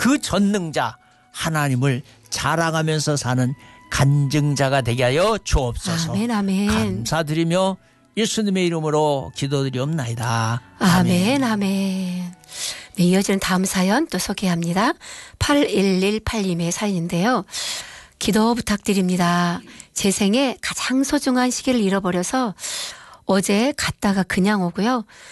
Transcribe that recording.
그 전능자 하나님을 자랑하면서 사는 간증자가 되게 하여 주옵소서. 아멘, 아멘. 감사드리며 예수님의 이름으로 기도드리옵나이다. 아멘, 아멘. 네, 이어지는 다음 사연 또 소개합니다. 8118님의 사연인데요. 기도 부탁드립니다. 제 생에 가장 소중한 시기를 잃어버려서 어제 갔다가 그냥 오고요.